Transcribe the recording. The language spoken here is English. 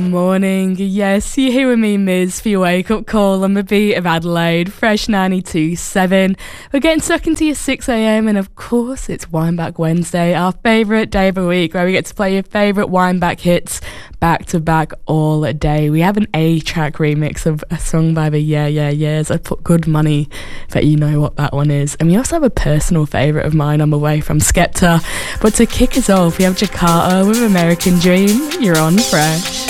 morning. Yes, you're here with me, Miz, for your wake-up call on the beat of Adelaide, Fresh 92.7. We're getting stuck into your 6am, and of course, it's Wineback Wednesday, our favourite day of the week, where we get to play your favourite Wineback hits back-to-back all day. We have an A-track remix of a song by the Yeah Yeah Yeahs. I put good money that you know what that one is. And we also have a personal favourite of mine on the way from Skepta. But to kick us off, we have Jakarta with American Dream. You're on Fresh.